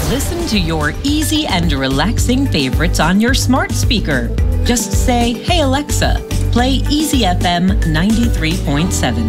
listen to your easy and relaxing favorites on your smart speaker. Just say, "Hey Alexa, play Easy FM 93.7."